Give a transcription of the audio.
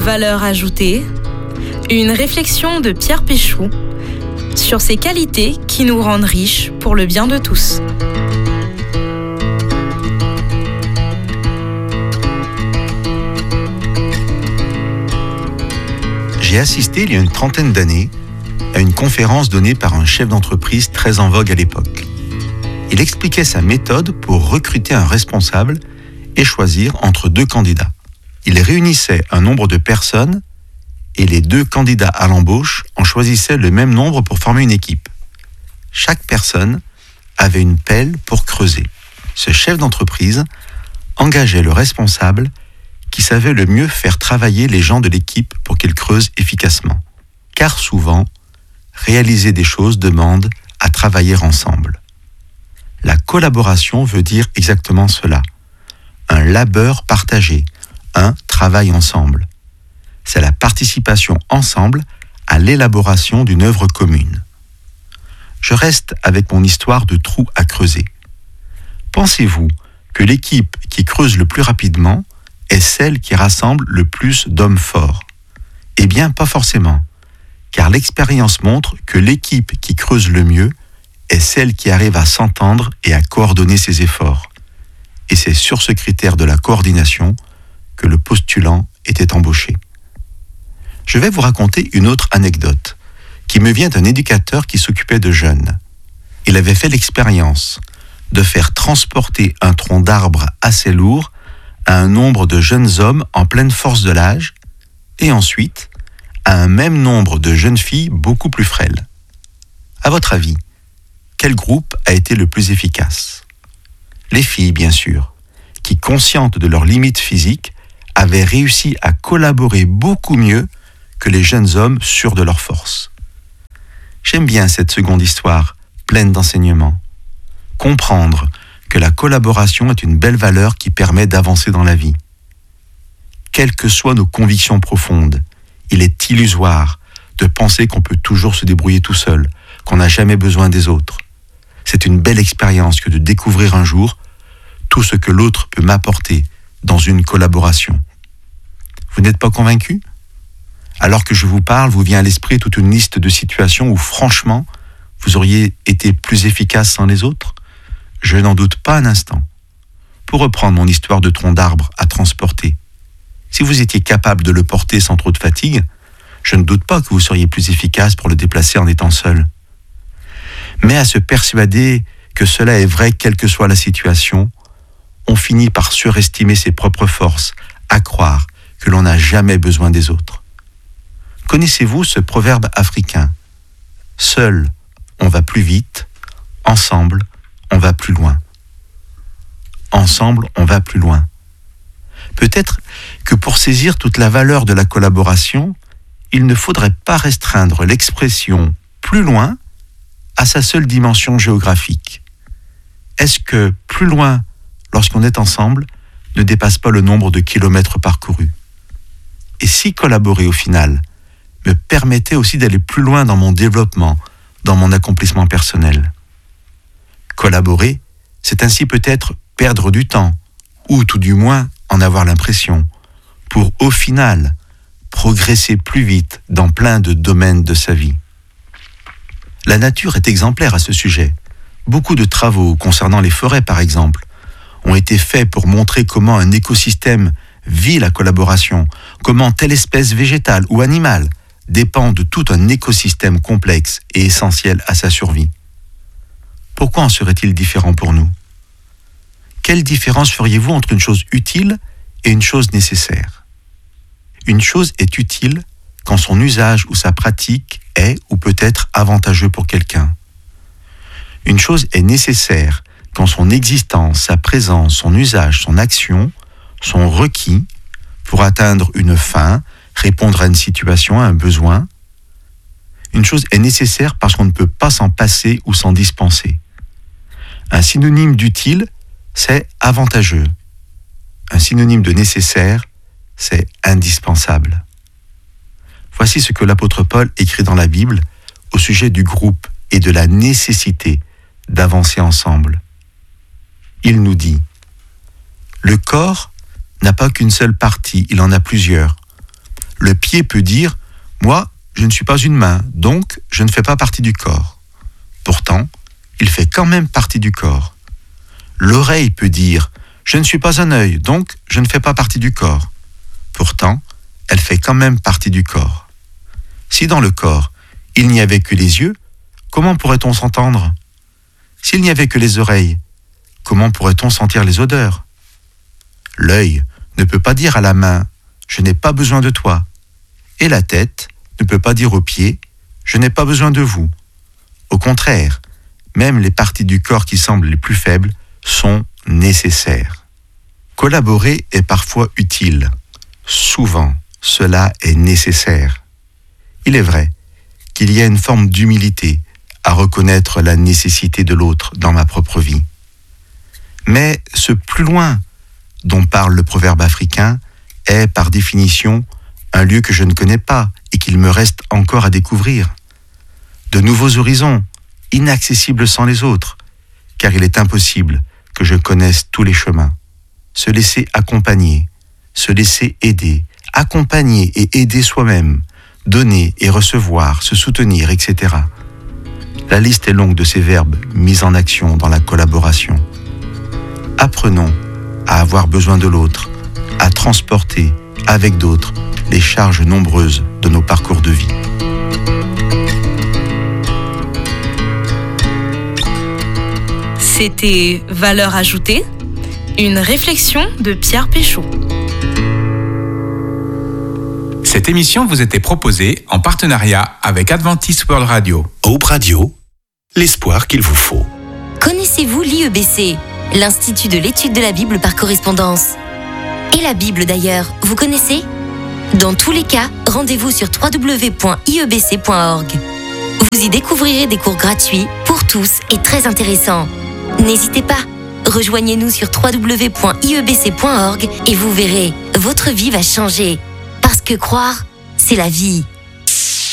valeur ajoutée, une réflexion de Pierre Péchou sur ces qualités qui nous rendent riches pour le bien de tous. J'ai assisté il y a une trentaine d'années à une conférence donnée par un chef d'entreprise très en vogue à l'époque. Il expliquait sa méthode pour recruter un responsable et choisir entre deux candidats. Il réunissait un nombre de personnes et les deux candidats à l'embauche en choisissaient le même nombre pour former une équipe. Chaque personne avait une pelle pour creuser. Ce chef d'entreprise engageait le responsable qui savait le mieux faire travailler les gens de l'équipe pour qu'ils creusent efficacement. Car souvent, réaliser des choses demande à travailler ensemble. La collaboration veut dire exactement cela. Un labeur partagé, un travail ensemble. C'est la participation ensemble à l'élaboration d'une œuvre commune. Je reste avec mon histoire de trou à creuser. Pensez-vous que l'équipe qui creuse le plus rapidement est celle qui rassemble le plus d'hommes forts? Eh bien, pas forcément, car l'expérience montre que l'équipe qui creuse le mieux est celle qui arrive à s'entendre et à coordonner ses efforts. Et c'est sur ce critère de la coordination que le postulant était embauché. Je vais vous raconter une autre anecdote qui me vient d'un éducateur qui s'occupait de jeunes. Il avait fait l'expérience de faire transporter un tronc d'arbre assez lourd à un nombre de jeunes hommes en pleine force de l'âge et ensuite à un même nombre de jeunes filles beaucoup plus frêles. À votre avis, quel groupe a été le plus efficace? Les filles, bien sûr, qui, conscientes de leurs limites physiques, avaient réussi à collaborer beaucoup mieux que les jeunes hommes sûrs de leur force. J'aime bien cette seconde histoire, pleine d'enseignements. Comprendre que la collaboration est une belle valeur qui permet d'avancer dans la vie. Quelles que soient nos convictions profondes, il est illusoire de penser qu'on peut toujours se débrouiller tout seul, qu'on n'a jamais besoin des autres. C'est une belle expérience que de découvrir un jour tout ce que l'autre peut m'apporter dans une collaboration. Vous n'êtes pas convaincu? Alors que je vous parle, vous vient à l'esprit toute une liste de situations où, franchement, vous auriez été plus efficace sans les autres? Je n'en doute pas un instant. Pour reprendre mon histoire de tronc d'arbre à transporter, si vous étiez capable de le porter sans trop de fatigue, je ne doute pas que vous seriez plus efficace pour le déplacer en étant seul. Mais à se persuader que cela est vrai quelle que soit la situation, on finit par surestimer ses propres forces, à croire que l'on n'a jamais besoin des autres. Connaissez-vous ce proverbe africain? Seul, on va plus vite, ensemble, on va plus loin. Ensemble, on va plus loin. Peut-être que pour saisir toute la valeur de la collaboration, il ne faudrait pas restreindre l'expression « plus loin » à sa seule dimension géographique. Est-ce que « plus loin » lorsqu'on est ensemble ne dépasse pas le nombre de kilomètres parcourus? Et si collaborer au final me permettait aussi d'aller plus loin dans mon développement, dans mon accomplissement personnel? Collaborer, c'est ainsi peut-être perdre du temps, ou tout du moins en avoir l'impression, pour au final progresser plus vite dans plein de domaines de sa vie. La nature est exemplaire à ce sujet. Beaucoup de travaux concernant les forêts, par exemple, ont été faits pour montrer comment un écosystème vit la collaboration, comment telle espèce végétale ou animale dépend de tout un écosystème complexe et essentiel à sa survie. Pourquoi en serait-il différent pour nous? Quelle différence feriez-vous entre une chose utile et une chose nécessaire? Une chose est utile quand son usage ou sa pratique est ou peut être avantageux pour quelqu'un. Une chose est nécessaire quand son existence, sa présence, son usage, son action sont requis pour atteindre une fin, répondre à une situation, à un besoin. Une chose est nécessaire parce qu'on ne peut pas s'en passer ou s'en dispenser. Un synonyme d'utile, c'est avantageux. Un synonyme de nécessaire, c'est indispensable. Voici ce que l'apôtre Paul écrit dans la Bible au sujet du groupe et de la nécessité d'avancer ensemble. Il nous dit « Le corps n'a pas qu'une seule partie, il en a plusieurs. Le pied peut dire « Moi, je ne suis pas une main, donc je ne fais pas partie du corps ». Pourtant, il fait quand même partie du corps. L'oreille peut dire « Je ne suis pas un œil, donc je ne fais pas partie du corps ». Pourtant, elle fait quand même partie du corps. Si dans le corps, il n'y avait que les yeux, comment pourrait-on s'entendre ? S'il n'y avait que les oreilles, comment pourrait-on sentir les odeurs ? L'œil ne peut pas dire à la main « Je n'ai pas besoin de toi ». Et la tête ne peut pas dire aux pieds « Je n'ai pas besoin de vous ». Au contraire, même les parties du corps qui semblent les plus faibles sont nécessaires. Collaborer est parfois utile. Souvent, cela est nécessaire. Il est vrai qu'il y a une forme d'humilité à reconnaître la nécessité de l'autre dans ma propre vie. Mais ce plus loin dont parle le proverbe africain est, par définition, un lieu que je ne connais pas et qu'il me reste encore à découvrir. De nouveaux horizons, inaccessibles sans les autres, car il est impossible que je connaisse tous les chemins. Se laisser accompagner, se laisser aider, accompagner et aider soi-même, donner et recevoir, se soutenir, etc. La liste est longue de ces verbes mis en action dans la collaboration. Apprenons à avoir besoin de l'autre, à transporter avec d'autres les charges nombreuses de nos parcours de vie. C'était Valeur ajoutée, une réflexion de Pierre Péchaud. Cette émission vous était proposée en partenariat avec Adventist World Radio. Hope Radio, l'espoir qu'il vous faut. Connaissez-vous l'IEBC, l'Institut de l'étude de la Bible par correspondance ? Et la Bible d'ailleurs, vous connaissez ? Dans tous les cas, rendez-vous sur www.iebc.org. Vous y découvrirez des cours gratuits pour tous et très intéressants. N'hésitez pas, rejoignez-nous sur www.iebc.org et vous verrez, votre vie va changer. Parce que croire, c'est la vie.